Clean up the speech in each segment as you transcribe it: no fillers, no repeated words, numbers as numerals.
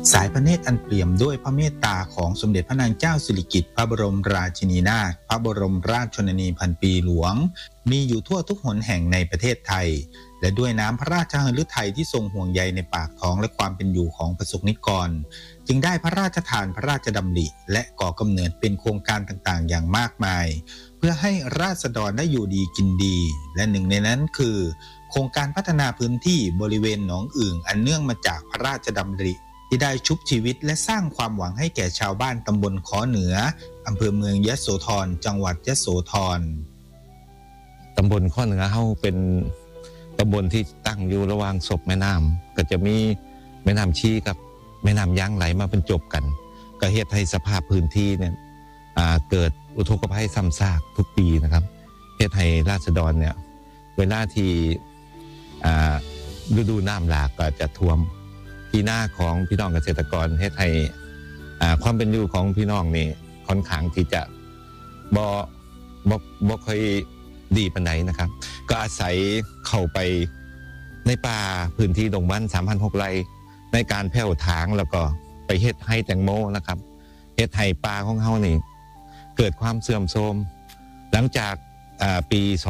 สายพระเนตรอันเปี่ยมด้วยพระเมตตาของสมเด็จพระนางเจ้าสิริกิติ์พระบรมราชินีนาถพระบรมราชชนนีพันปีหลวงมีอยู่ทั่วทุกหนแห่งในประเทศไทยและด้วยน้ำพระราชหฤทัยที่ทรงห่วงใยในปากท้องและความเป็นอยู่ของประสบนิกรจึงได้พระราชทานพระราชดำริและก่อกำเนิดเป็นโครงการต่างๆอย่างมากมายเพื่อให้ราษฎรได้อยู่ดีกินดีและหนึ่งในนั้นคือโครงการพัฒนาพื้นที่บริเวณหนองอึ่งอันเนื่องมาจากพระราชดำริที่ได้ชุบชีวิตและสร้างความหวังให้แก่ชาวบ้านตำบลขอเหนืออำเภอเมืองยโสธรจังหวัดยโสธรตำบลขอเหนือเฮาเป็นตำบลที่ตั้งอยู่ระหว่างศพแม่น้ำก็จะมีแม่น้ำชีกับแม่น้ำยางไหลมาเป็นจบกันก็เฮ็ดให้สภาพพื้นที่เนี่ยเกิดอุทกภัยซ้ำซากทุกปีนะครับเฮ็ดให้ราษฎรเนี่ยเวลาที่ฤดูน้ำหลากก็จะท่วมที่นาของพี่น้องเกษตรกรเฮ็ดให้ความเป็นอยู่ของพี่น้องนี่ค่อนข้างที่จะบ่ค่อยดีปานใดนะครับก็อาศัยเข้าไปในป่าพื้นที่ดงมัน 3,600 ไร่ในการแผ่วถางแล้วก็ไปเฮ็ดให้แตงโมนะครับเฮ็ดให้ป่าของเฮานี่เกิดความเสื่อมโทรมหลังจากปี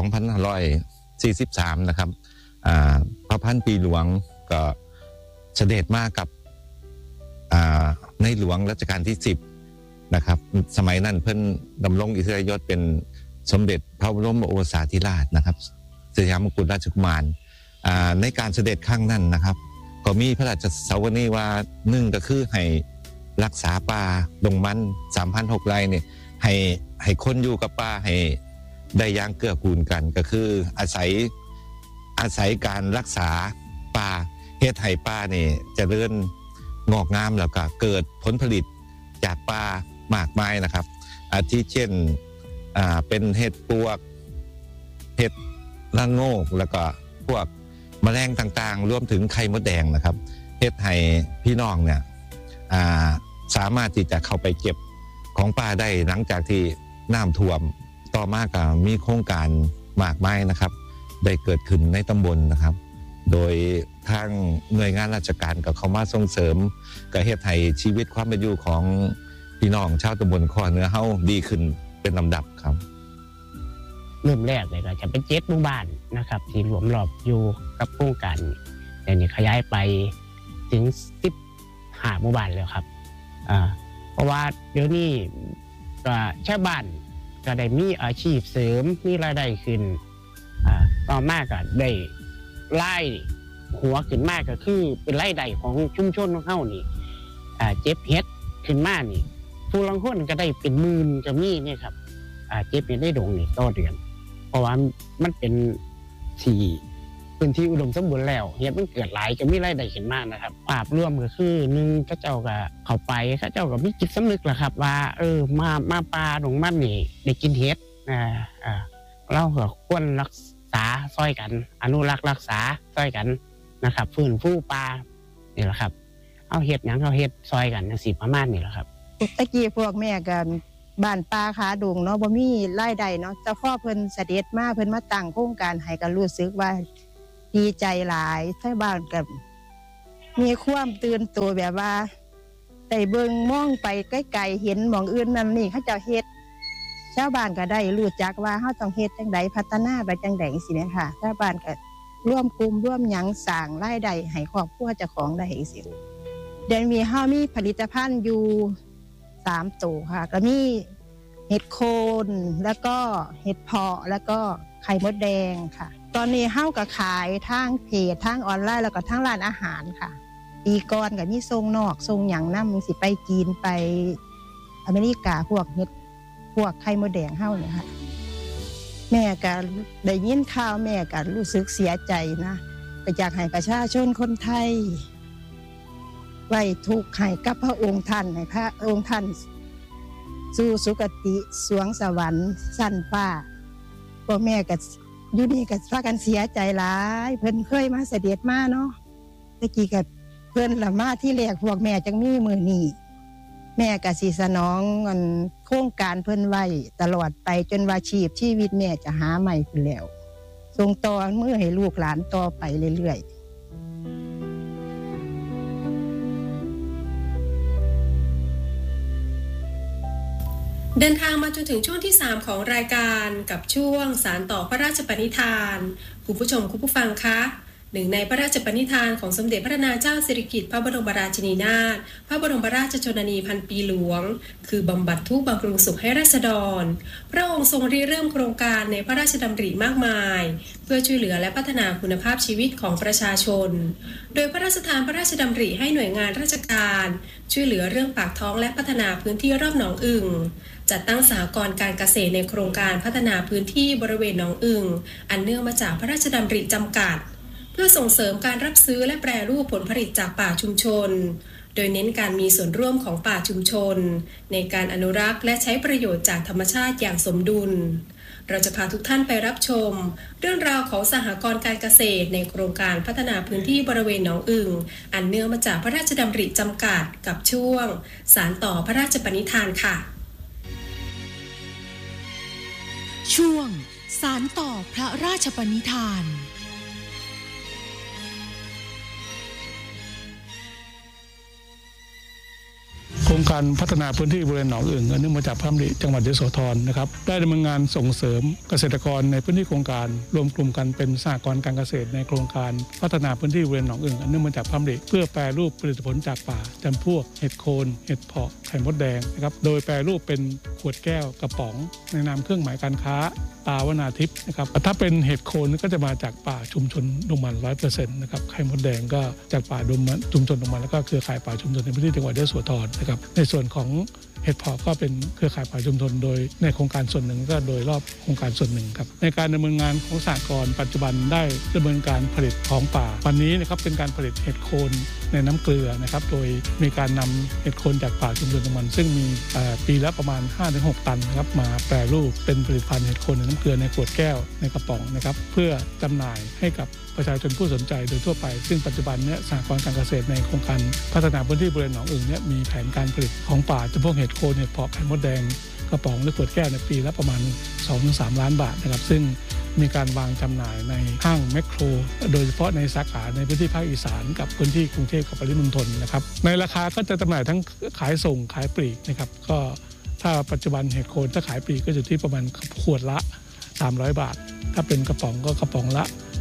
2543 นะครับพระพันปีหลวงก็เสด็จมากับในหลวงรัชกาลที่10นะครับสมัยนั้นเพิ่นดำรงอิสริยยศเป็นสมเด็จพระบรมโอรสาธิราชนะครับสยามกุฎราชกุมารในการเสด็จครั้งนั้นนะครับก็มีพระราชสวนีว่า1ก็คือให้รักษาป่าดงมัน 3,600 ไร่เนี่ยให้คนอยู่กับป่าให้ได้อย่างเกื้อกูลกันก็คืออาศัยการรักษาป่าเฮ็ดให้ป่านี่เจริญงอกงามแล้วก็เกิดผลผลิตจากป่ามากมายนะครับอาทิเช่นเป็นเห็ดปวกเห็ดละโงกแล้วก็พวกแมลงต่างๆรวมถึงไข่มดแดงนะครับเฮ็ดให้พี่น้องเนี่ยสามารถที่จะเข้าไปเก็บของป่าได้หลังจากที่น้ำท่วมต่อมาก็มีโครงการมากมายนะครับได้เกิดขึ้นในตำบลนะครับโดยทางหน่วยงานราชการก็เข้ามาส่งเสริมก็เฮ็ดให้ชีวิตความเป็นอยู่ของพี่น้องชาวตำบลขอเหนือเฮาดีขึ้นเป็นลำดับครับเริ่มแรกเลยก็จะเป็น7หมู่บ้านนะครับที่รวมรอบอยู่กับโครงการแต่นี่ขยายไปถึง15หมู่บ้านแล้วครับเพราะว่าเดี๋ยวนี้ก็ชาวบ้านก็ได้มีอาชีพเสริมมีรายได้ขึ้นต่อมาก็ได้รายหัวขึ้นมากก็คือเป็นรายได้ของชุมชนของเฮานี่เจ็บเฮ็ดขึ้นมานี่ผู้ลางคนก็ได้เป็นหมื่นก็มีเนี่ยครับเจ็บเฮ็ดได้ดงนี่ต่อเดือนเพราะว่ามันเป็นที่พื้นที่อุดมสมบูรณ์แล้วเฮ็ดมันเกิดหลายก็มีรายได้ขึ้นมานะครับภาพรวมก็คือ1เขาเจ้าก็เข้าไปเขาเจ้าก็มีจิตสำนึกแหละครับว่ามาป่าดงมันนี่ได้กินเฮ็ดเราก็ควรรักษาซอยกันอนุรักษ์รักษาซอยกันนะครับฟื้นฟูป่านี่แหละครับเอาเฮ็ดหยังเอาเฮ็ดซอยกันจังซี่ประมาณนี้แหละครับตะกี้พวกแม่ก็บ้านป่าขาดงเนาะบ่มีรายได้เนาะแต่พอเพิ่นเสด็จมาเพิ่นมาตั้งโครงการให้ก็รู้สึกว่าดีใจหลายชาวบ้านก็มีความตื่นตัวแบบว่าได้เบิ่งมองไปไกลๆเห็นหม้องอื่นนั่นนี่เขาเจ้าเฮ็ดชาวบ้านก็ได้รู้จักว่าเฮาต้องเฮ็ดจังไดพัฒนาไปจังได๋จังซี่แหมค่ะชาวบ้านก็ร่วมกลุ่มร่วมหยังสร้างรายได้ให้ครอบครัวเจ้าของได้จังซี่เดี๋ยวนี้เฮามีผลิตภัณฑ์อยู่3ตัวค่ะก็มีเห็ดโคนแล้วก็เห็ดเพาะแล้วก็ไข่มดแดงค่ะตอนนี้เฮาก็ขายทางเพจทางออนไลน์แล้วก็ทางร้านอาหารค่ะปีก่อนก็มีส่งนอกส่งหยังนำสิไปจีนไปอเมริกาพวกเห็ดพวกไข่มดแดงเฮาเนี่ยค่ะแม่ก็ได้ยินข่าวแม่ก็รู้สึกเสียใจนะก็อยากให้ประชาชนคนไทยไว้ทุกข์ให้กับพระองค์ท่านให้พระองค์ท่านสู่สุคติสวงสวรรค์ชั้นฟ้าพ่อแม่ก็อยู่นี่ก็พากันเสียใจหลายเพิ่นเคยมาเสด็จมาเนาะตะกี้ก็เพิ่นละมาที่แรกพวกแม่จังมีมื้อนี้แม่ก็สิสนองโครงการเพิ่นไว้ตลอดไปจนว่าชีวิตแม่จะหาใหม่พุ่นแล้วส่งต่อมือให้ลูกหลานต่อไปเรื่อยๆเดินทางมาจนถึงช่วงที่3ของรายการกับช่วงสานต่อพระราชปณิธานคุณผู้ชมคุณผู้ฟังคะหนึ่งในพระราชปณิธานของสมเด็จพระนางเจ้าสิริกิติ์พระบรมราชินีนาถพระบรมราชชนนีพันปีหลวงคือบำบัดทุกข์บำรุงสุขให้ราษฎรพระองค์ทรงริเริ่มโครงการในพระราชดำริมากมายเพื่อช่วยเหลือและพัฒนาคุณภาพชีวิตของประชาชนโดยพระราชทานพระราชดำริให้หน่วยงานราชการช่วยเหลือเรื่องปากท้องและพัฒนาพื้นที่รอบหนองอึ่งจัดตั้งสหกรณ์การเกษตรในโครงการพัฒนาพื้นที่บริเวณหนองอึ่งอันเนื่องมาจากพระราชดำริจำกัดเพื่อส่งเสริมการรับซื้อและแปรรูปผลผลิตจากป่าชุมชนโดยเน้นการมีส่วนร่วมของป่าชุมชนในการอนุรักษ์และใช้ประโยชน์จากธรรมชาติอย่างสมดุลเราจะพาทุกท่านไปรับชมเรื่องราวของสหกรณ์การเกษตรในโครงการพัฒนาพื้นที่บริเวณหนองอึ่งอันเนื่องมาจากพระราชดำริจำกัดกับช่วงสานต่อพระราชปณิธานค่ะช่วงสานต่อพระราชปณิธานโครงการพัฒนาพื้นที่บริเวณหนองอึ่งเนื่องมาจากพระดำริจังหวัดยโสธรนะครับได้ดำเนินงานส่งเสริมเกษตรกรในพื้นที่โครงการรวมกลุ่มกันเป็นสหกรณ์การเกษตรในโครงการพัฒนาพื้นที่บริเวณหนองอึ่งเนื่องมาจากพระดำริเพื่อแปรรูปผลิตผลจากป่าจำพวกเห็ดโคนเห็ดเผาะไข่มดแดงนะครับโดยแปรรูปเป็นขวดแก้วกระป๋องในนามเครื่องหมายการค้าตาวนาทิพย์นะครับถ้าเป็นเห็ดโคนก็จะมาจากป่าชุมชนดงมัน 100% นะครับไข่มดแดงก็จากป่าดงมันชุมชนดงมันแล้วก็เครือข่ายป่าชุมชนในพื้นที่จังหวัดยโสธรนะครับในส่วนของเห็ดเผาะก็เป็นเครือข่ายป่าชุมชนโดยในโครงการส่วนหนึ่งก็โดยรอบโครงการส่วนหนึ่งครับในการดำเนินงานของสหกรณ์ปัจจุบันได้ดำเนินการผลิตของป่าวันนี้นะครับเป็นการผลิตเห็ดโคนในน้ำเกลือนะครับโดยมีการนำเห็ดโคนจากป่าชุมชนดงมันซึ่งมีปีละประมาณ 5-6 ตันนะครับมาแปรรูปเป็นผลิตภัณฑ์เห็ดโคนในน้ำเกลือในขวดแก้วในกระป๋องนะครับเพื่อจำหน่ายให้กับประชาชนผู้สนใจโดยทั่วไปซึ่งปัจจุบันนี้สหกรณ์การเกษตรในโครงการพัฒนาพื้นที่บริเวณหนองอึ่งเนี่ยมีแผนการผลิตของป่าจำพวกเห็ดโคนเห็ดเผาะไข่มดแดงกระป๋องหรือขวดแก้วในปีละประมาณ 2-3 ล้านบาทนะครับซึ่งมีการวางจำหน่ายในห้างแมคโครโดยเฉพาะในสาขาในพื้นที่ภาคอีสานกับพื้นที่กรุงเทพกับปริมณฑลนะครับในราคาก็จะจำหน่ายทั้งขายส่งขายปลีกนะครับก็ถ้าปัจจุบันเห็ดโคนถ้าขายปลีกก็อยู่ที่ประมาณขวดละ300 บาทถ้าเป็นกระป๋องก็กระป๋องละ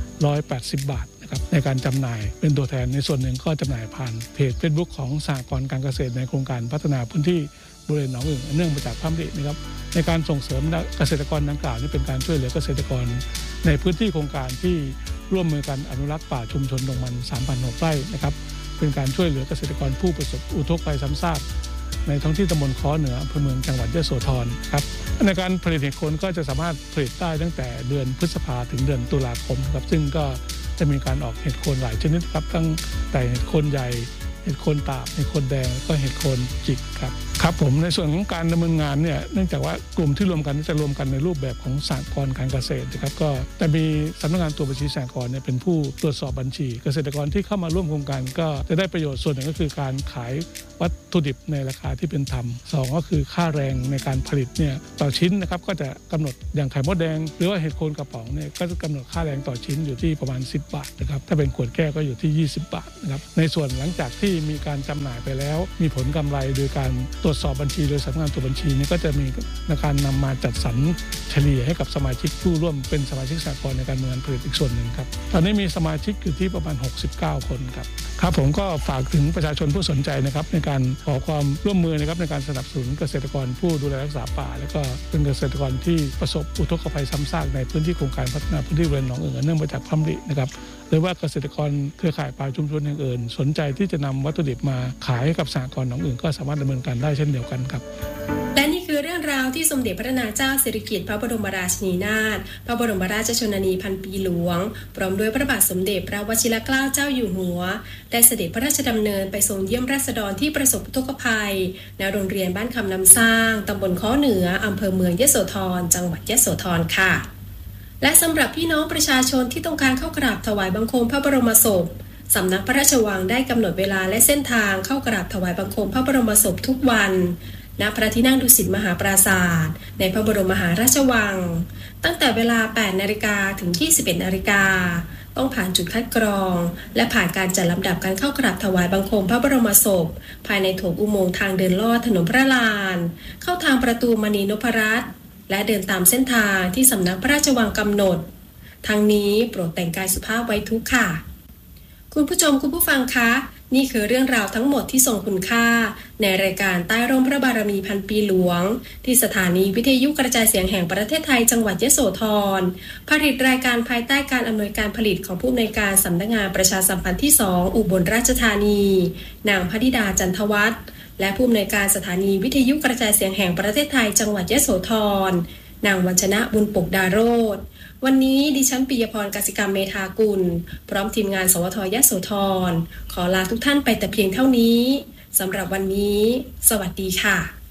180 บาทนะครับในการจำหน่ายเป็นตัวแทนในส่วนหนึ่งก็จำหน่ายผ่านเพจ Facebook ของสหกรณ์การเกษตรในโครงการพัฒนาพื้นที่บริเวณหนองอึ่งเนื่องมาจากพระดำรินะครับในการส่งเสริมเกษตรกรดังกล่าวนี้เป็นการช่วยเหลือเกษตรกรในพื้นที่โครงการที่ร่วมมือกันอนุรักษ์ป่าชุมชนดงมัน 3,600 ไร่นะครับเป็นการช่วยเหลือเกษตรกรผู้ประสบอุทกภัยซ้ำซากในท้องที่ตำบลค้อเหนืออำเภอเมืองจังหวัดยโสธรครับในการผลิตเห็ดโคนก็จะสามารถผลิตได้ตั้งแต่เดือนพฤษภาถึงเดือนตุลาคมครับซึ่งก็จะมีการออกเห็ดโคนหลายชนิดครับตั้งแต่เห็ดโคนใหญ่เห็ดโคนตาบเห็ดโคนแดงแล้วก็เห็ดโคนจิกครับผมในส่วนของการดำเนินงานเนี่ยเนื่องจากว่ากลุ่มที่รวมกันจะรวมกันในรูปแบบของสหกรณ์การเกษตรนะครับก็จะมีสำนักงานตัวบัญชีสหกรณ์เนี่ยเป็นผู้ตรวจสอบบัญชีเกษตรกรที่เข้ามาร่วมโครงการก็จะได้ประโยชน์ส่วนหนึ่งก็คือการขายวัตถุดิบในราคาที่เป็นธรรม2ก็คือค่าแรงในการผลิตเนี่ยต่อชิ้นนะครับก็จะกำหนดอย่างไข่มดแดงหรือว่าเห็ดโคนกระป๋องเนี่ยก็จะกำหนดค่าแรงต่อชิ้นอยู่ที่ประมาณ10 บาทนะครับถ้าเป็นขวดแก้วก็อยู่ที่20 บาทนะครับในส่วนหลังจากที่มีการจำหน่ายไปแล้วมีผลกำไรโดยการตรวจสอบบัญชีโดยสำนักงานตัวบัญชีนี้ก็จะมีในการนำมาจัดสรรเฉลี่ยให้กับสมาชิกผู้ร่วมเป็นสมาชิกสหกรณ์ในการดำเนินงานผลิตอีกส่วนหนึ่งครับตอนนี้มีสมาชิกอยู่ที่ประมาณ69 คนครับผมก็ฝากถึงประชาชนผู้สนใจนะครับในการขอความร่วมมือนะครับในการสนับสนุนเกษตรกรผู้ดูแลรักษาป่าและก็เป็นเกษตรกรที่ประสบอุทกภัยซ้ำซากในพื้นที่โครงการพัฒนาพื้นที่บริเวณหนองอึ่งเนื่องมาจากพระดำรินะครับหรือว่าเกษตรกรเครือข่ายป่าชุมชนอย่างอื่นสนใจที่จะนำวัตถุดิบมาขายให้กับสหกรณ์หนองอึ่งก็สามารถดำเนินการได้เช่นเดียวกันครับและนี่คือเรื่องราวที่สมเด็จพระนางเจ้าสิริกิติ์พระบรมราชินีนาถพระบรมราชชนนีพันปีหลวงพร้อมด้วยพระบาทสมเด็จพระวชิรเกล้าเจ้าอยู่หัวได้เสด็จพระราชดำเนินไปทรงเยี่ยมราษฎรที่ประสบอุทกภัยณโรงเรียนบ้านคำน้ำสร้างตำบลค้อเหนืออำเภอเมืองยโสธรจังหวัดยโสธรค่ะและสำหรับพี่น้องประชาชนที่ต้องการเข้ากราบถวายบังคมพระบรมศพสำนักพระราชวังได้กำหนดเวลาและเส้นทางเข้ากราบถวายบังคมพระบรมศพทุกวันณพระที่นั่งดุสิตมหาปราสาทในพระบรมมหาราชวังตั้งแต่เวลา 8 นาฬิกาถึง 21 นาฬิกาต้องผ่านจุดคัดกรอง และผ่านการจัดลำดับการเข้ากราบถวายบังคมพระบรมศพภายในโถงอุโมงค์ทางเดินลอดถนนพระลานเข้าทางประตูมณีนพรัตน์และเดินตามเส้นทางที่สำนักพระราชวังกำหนดทั้งนี้โปรดแต่งกายสุภาพไว้ทุกข์ค่ะคุณผู้ชมคุณผู้ฟังคะนี่คือเรื่องราวทั้งหมดที่ทรงคุณค่าในรายการใต้ร่มพระบารมีพันปีหลวงที่สถานีวิทยุกระจายเสียงแห่งประเทศไทยจังหวัดยโสธรผลิตรายการภายใต้การอำนวยการผลิตของผู้อำนวยการสำนักงานประชาสัมพันธ์ที่2อุบลราชธานีนางพนิดาจันทวัฒน์และผู้อำนวยการสถานีวิทยุกระจายเสียงแห่งประเทศไทยจังหวัดยโสธรนางวัญชนะบุญปกดาโรจน์วันนี้ดิฉันปิยพรกสิกรรมเมธากุลพร้อมทีมงานสวทยโสธรขอลาทุกท่านไปแต่เพียงเท่านี้สำหรับวันนี้สวัสดีค่ะ